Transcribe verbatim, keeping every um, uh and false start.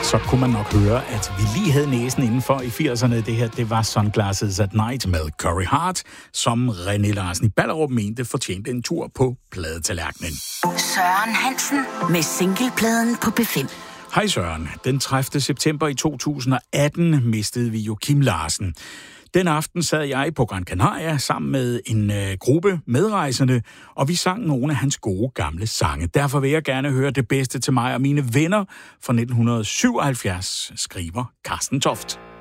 Så kunne man nok høre, at vi lige havde næsen indenfor i firserne. Det her, det var Sunglasses at Night med Corey Hart, som René Larsen i Ballerup mente fortjente en tur på pladetallerkenen. Søren Hansen med singlepladen på B fem. Hej Søren. Den tredivte september i to tusind og atten mistede vi jo Kim Larsen. Den aften sad jeg på Gran Canaria sammen med en øh, gruppe medrejsende, og vi sang nogle af hans gode gamle sange. Derfor vil jeg gerne høre det bedste til mig og mine venner fra nitten syvoghalvfjerds, skriver Carsten Toft.